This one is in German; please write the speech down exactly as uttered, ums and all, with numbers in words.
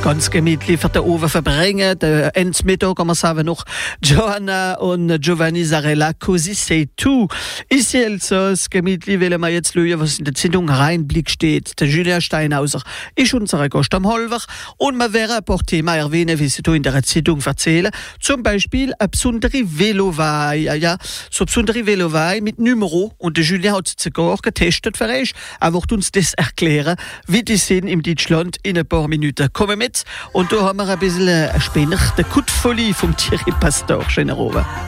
ganz gemütlich für den Ofen verbringen. Den Endmittag kann man sagen noch Johanna und Giovanni Zarella, Così sei tu. Ici Elsass, gemütlich wollen wir jetzt schauen, was in der Zeitung Rheinblick steht. Der Julia Steinhauser ist unser Gast am Holver und wir werden ein paar Themen erwähnen, wie sie hier in der Zeitung erzählen. Zum Beispiel eine besondere Velowei. Ja, ja, so eine besondere Velowei mit Numero. Und der Julia hat sie sogar getestet für euch. Er wird uns das erklären, wie die sind in Deutschland in ein paar Minuten. Kommen mit. Und da haben wir ein bisschen äh, später die Kutfolie vom Thierry Pastor. Schöner Abend.